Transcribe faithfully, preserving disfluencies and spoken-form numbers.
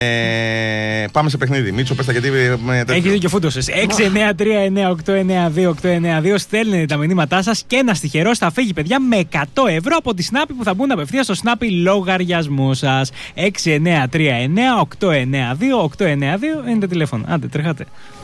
Ε, πάμε σε παιχνίδι. Μίτσο, πες τα γιατί. Έχει δίκιο, φούντωσες. έξι εννιά τρία εννιά οκτώ εννιά δύο οκτώ εννιά δύο. Στέλνετε τα μηνύματά σας και ένας τυχερός θα φύγει, παιδιά, με εκατό ευρώ από τη Snappi που θα μπουν απευθείας στο Snappi λογαριασμό σας. έξι εννιά τρία εννιά οκτώ εννιά δύο οκτώ εννιά δύο είναι το τηλέφωνο. Άντε, τρέχατε.